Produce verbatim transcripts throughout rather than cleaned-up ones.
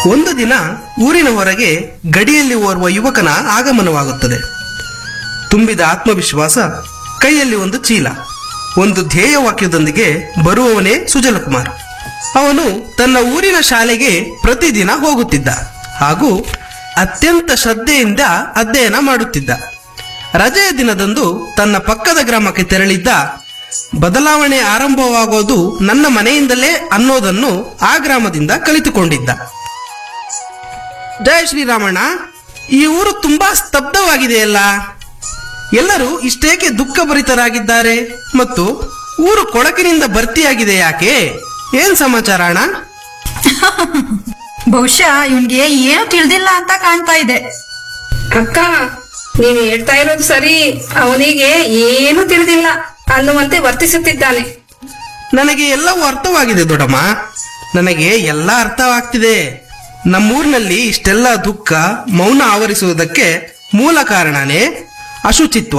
ಒಂದು ದಿನ ಊರಿನ ಹೊರಗೆ ಗಡಿಯಲ್ಲಿ ಓರ್ವ ಯುವಕನ ಆಗಮನವಾಗುತ್ತದೆ. ತುಂಬಿದ ಆತ್ಮವಿಶ್ವಾಸ, ಕೈಯಲ್ಲಿ ಒಂದು ಚೀಲ, ಒಂದು ಧ್ಯೇಯ ವಾಕ್ಯದೊಂದಿಗೆ ಬರುವವನೇ ಸುಜಲಕುಮಾರ್. ಅವನು ತನ್ನ ಊರಿನ ಶಾಲೆಗೆ ಪ್ರತಿದಿನ ಹೋಗುತ್ತಿದ್ದ ಹಾಗೂ ಅತ್ಯಂತ ಶ್ರದ್ಧೆಯಿಂದ ಅಧ್ಯಯನ ಮಾಡುತ್ತಿದ್ದ. ರಜೆಯ ದಿನದಂದು ತನ್ನ ಪಕ್ಕದ ಗ್ರಾಮಕ್ಕೆ ತೆರಳಿದ್ದ. ಬದಲಾವಣೆ ಆರಂಭವಾಗೋದು ನನ್ನ ಮನೆಯಿಂದಲೇ ಅನ್ನೋದನ್ನು ಆ ಗ್ರಾಮದಿಂದ ಕಲಿತುಕೊಂಡಿದ್ದ. ಜಯ ಶ್ರೀರಾಮಣ್ಣ, ಈ ಊರು ತುಂಬಾ ಸ್ತಬ್ಧವಾಗಿದೆಯಲ್ಲ. ಎಲ್ಲರೂ ಇಷ್ಟೇಕೆ ದುಃಖಭರಿತರಾಗಿದ್ದಾರೆ ಮತ್ತು ಊರು ಕೊಳಕಿನಿಂದ ಭರ್ತಿಯಾಗಿದೆ ಯಾಕೆ? ಏನ್ ಸಮಾಚಾರ ಅಣ್ಣ? ಬಹುಶಃ ಇವನ್ಗೆ ಏನು ತಿಳಿದಿಲ್ಲ ಅಂತ ಕಾಣ್ತಾ ಇದೆ. ಅಕ್ಕ, ನೀನು ಹೇಳ್ತಾ ಇರೋದು ಸರಿ. ಅವನಿಗೆ ಏನು ತಿಳಿದಿಲ್ಲ ಅನ್ನುವಂತೆ ವರ್ತಿಸುತ್ತಿದ್ದಾನೆ. ನನಗೆ ಎಲ್ಲವೂ ಅರ್ಥವಾಗಿದೆ ದೊಡ್ಡಮ್ಮ, ನನಗೆ ಎಲ್ಲ ಅರ್ಥವಾಗ್ತಿದೆ. ನಮ್ಮೂರಿನಲ್ಲಿ ಇಷ್ಟೆಲ್ಲ ದುಃಖ, ಮೌನ ಆವರಿಸುವುದಕ್ಕೆ ಮೂಲ ಕಾರಣನೇ ಅಶುಚಿತ್ವ.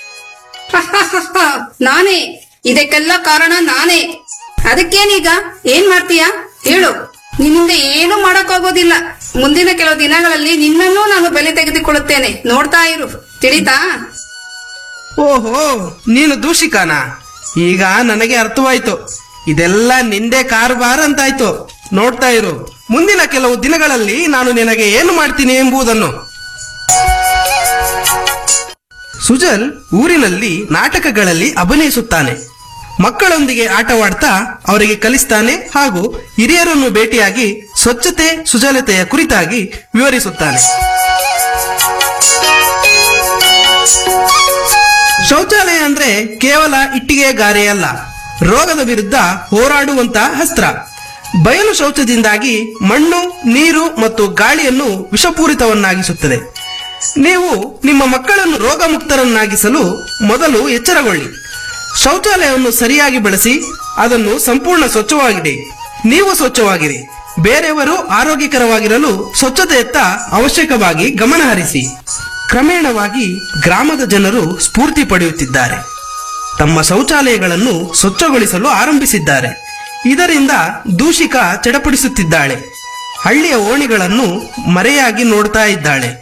ನಾನೇ ಇದಕ್ಕೆಲ್ಲ ಕಾರಣ, ನಾನೇ. ಅದಕ್ಕೇನೀಗ ಏನ್ ಮಾಡ್ತೀಯಾ ಹೇಳು? ನಿನ್ನಿಂದ ಏನು ಮಾಡಕ್ಕಾಗೋದಿಲ್ಲ. ಮುಂದಿನ ಕೆಲವು ದಿನಗಳಲ್ಲಿ ನಿನ್ನನ್ನೂ ನಾನು ಬೆಲೆ ತೆಗೆದುಕೊಳ್ಳುತ್ತೇನೆ, ನೋಡ್ತಾ ಇರು. ತಿಳಿತಾ? ಓಹೋ, ನೀನು ದೂಷಿಕಾನ? ಈಗ ನನಗೆ ಅರ್ಥವಾಯ್ತು. ಇದೆಲ್ಲ ನಿಂದೆ ಕಾರ್ಬಾರ್ ಅಂತಾಯ್ತು. ನೋಡ್ತಾ ಇರು, ಮುಂದಿನ ಕೆಲವು ದಿನಗಳಲ್ಲಿ ನಾನು ನಿನಗೆ ಏನು ಮಾಡ್ತೀನಿ ಎಂಬುದನ್ನು. ಸುಜಲ್ ಊರಿನಲ್ಲಿ ನಾಟಕಗಳಲ್ಲಿ ಅಭಿನಯಿಸುತ್ತಾನೆ. ಮಕ್ಕಳೊಂದಿಗೆ ಆಟವಾಡ್ತಾ ಅವರಿಗೆ ಕಲಿಸ್ತಾನೆ ಹಾಗೂ ಹಿರಿಯರನ್ನು ಭೇಟಿಯಾಗಿ ಸ್ವಚ್ಛತೆ ಸುಜಲತೆಯ ಕುರಿತಾಗಿ ವಿವರಿಸುತ್ತಾನೆ. ಶೌಚಾಲಯ ಅಂದ್ರೆ ಕೇವಲ ಇಟ್ಟಿಗೆ ಗಾರೆಯಲ್ಲ, ರೋಗದ ವಿರುದ್ಧ ಹೋರಾಡುವಂತಹ ಅಸ್ತ್ರ. ಬಯಲು ಶೌಚದಿಂದಾಗಿ ಮಣ್ಣು, ನೀರು ಮತ್ತು ಗಾಳಿಯನ್ನು ವಿಷಪೂರಿತವನ್ನಾಗಿಸುತ್ತದೆ. ನೀವು ನಿಮ್ಮ ಮಕ್ಕಳನ್ನು ರೋಗ ಮುಕ್ತರನ್ನಾಗಿಸಲು ಮೊದಲು ಎಚ್ಚರಗೊಳ್ಳಿ. ಶೌಚಾಲಯವನ್ನು ಸರಿಯಾಗಿ ಬಳಸಿ ಅದನ್ನು ಸಂಪೂರ್ಣ ಸ್ವಚ್ಛವಾಗಿಡಿ. ನೀವು ಸ್ವಚ್ಛವಾಗಿರಿ, ಬೇರೆಯವರು ಆರೋಗ್ಯಕರವಾಗಿರಲು ಸ್ವಚ್ಛತೆಯತ್ತ ಅವಶ್ಯಕವಾಗಿ ಗಮನ ಹರಿಸಿ. ಕ್ರಮೇಣವಾಗಿ ಗ್ರಾಮದ ಜನರು ಸ್ಫೂರ್ತಿ ಪಡೆಯುತ್ತಿದ್ದಾರೆ. ತಮ್ಮ ಶೌಚಾಲಯಗಳನ್ನು ಸ್ವಚ್ಛಗೊಳಿಸಲು ಆರಂಭಿಸಿದ್ದಾರೆ. ಇದರಿಂದ ದೂಷಿಕ ಚಡಪಡಿಸುತ್ತಿದ್ದಾಳೆ. ಹಳ್ಳಿಯ ಓಣಿಗಳನ್ನು ಮರೆಯಾಗಿ ನೋಡ್ತಾ ಇದ್ದಾಳೆ.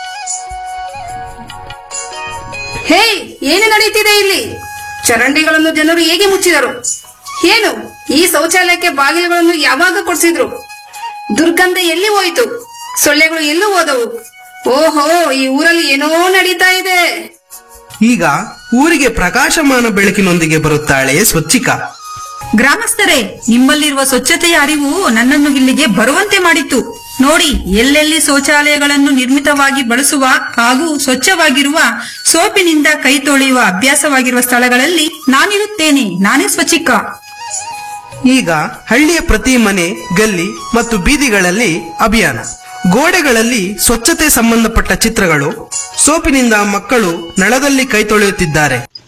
ಹೇ, ಏನು ನಡೆಯುತ್ತಿದೆ ಇಲ್ಲಿ? ಚರಂಡಿಗಳನ್ನು ಜನರು ಹೇಗೆ ಮುಚ್ಚಿದರು? ಏನು ಈ ಶೌಚಾಲಯಕ್ಕೆ ಬಾಗಿಲುಗಳನ್ನು ಯಾವಾಗ ಕೊಡಿಸಿದ್ರು? ದುರ್ಗಂಧ ಎಲ್ಲಿ ಹೋಯಿತು? ಸೊಳ್ಳೆಗಳು ಎಲ್ಲೂ ಹೋದವು? ಓಹೋ, ಈ ಊರಲ್ಲಿ ಏನೋ ನಡೀತಾ ಇದೆ. ಈಗ ಊರಿಗೆ ಪ್ರಕಾಶಮಾನ ಬೆಳಕಿನೊಂದಿಗೆ ಬರುತ್ತಾಳೆ ಸ್ವಚ್ಛಿಕಾ. ಗ್ರಾಮಸ್ಥರೇ, ನಿಮ್ಮಲ್ಲಿರುವ ಸ್ವಚ್ಛತೆಯ ಅರಿವು ನನ್ನನ್ನು ಇಲ್ಲಿಗೆ ಬರುವಂತೆ ಮಾಡಿತು. ನೋಡಿ, ಎಲ್ಲೆಲ್ಲಿ ಶೌಚಾಲಯಗಳನ್ನು ನಿರ್ಮಿತವಾಗಿ ಬಳಸುವ ಹಾಗೂ ಸ್ವಚ್ಛವಾಗಿರುವ, ಸೋಪಿನಿಂದ ಕೈ ತೊಳೆಯುವ ಅಭ್ಯಾಸವಾಗಿರುವ ಸ್ಥಳಗಳಲ್ಲಿ ನಾನಿರುತ್ತೇನೆ. ನಾನೇ ಸ್ವಚ್ಛಿಕಾ. ಈಗ ಹಳ್ಳಿಯ ಪ್ರತಿ ಮನೆ, ಗಲ್ಲಿ ಮತ್ತು ಬೀದಿಗಳಲ್ಲಿ ಅಭಿಯಾನ. ಗೋಡೆಗಳಲ್ಲಿ ಸ್ವಚ್ಛತೆ ಸಂಬಂಧಪಟ್ಟ ಚಿತ್ರಗಳು, ಸೋಪಿನಿಂದ ಮಕ್ಕಳು ನಳದಲ್ಲಿ ಕೈ ತೊಳೆಯುತ್ತಿದ್ದಾರೆ.